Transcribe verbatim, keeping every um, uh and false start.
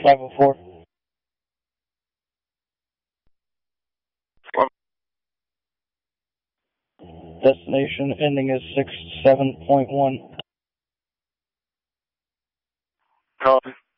five oh four. Destination ending is six seven point one. Copy.